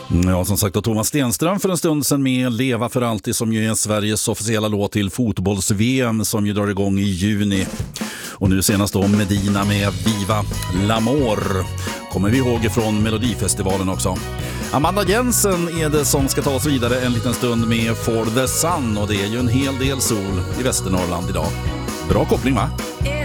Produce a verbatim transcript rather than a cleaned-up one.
Ja, som sagt, och Thomas Stenström för en stund sedan med Leva för alltid, som ju är Sveriges officiella låt till fotbolls-V M som ju drar igång i juni. Och nu senast då Medina med Viva l'Amor. Kommer vi ihåg från Melodifestivalen också. Amanda Jensen är det som ska ta oss vidare en liten stund med For the Sun, och det är ju en hel del sol i Västernorrland idag. Bra koppling, va?